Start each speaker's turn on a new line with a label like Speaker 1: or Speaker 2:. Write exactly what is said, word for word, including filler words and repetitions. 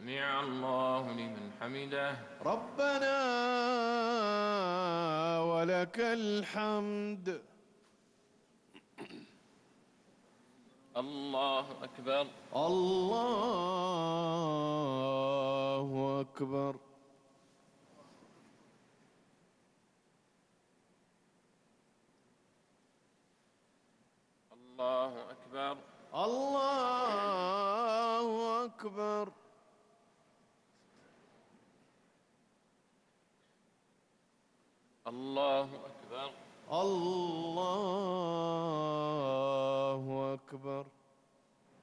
Speaker 1: سمع الله لمن حمده.
Speaker 2: ربنا ولك الحمد.
Speaker 1: الله أكبر.
Speaker 2: الله أكبر.
Speaker 1: الله أكبر.
Speaker 2: الله أكبر.
Speaker 1: الله أكبر.
Speaker 2: الله أكبر.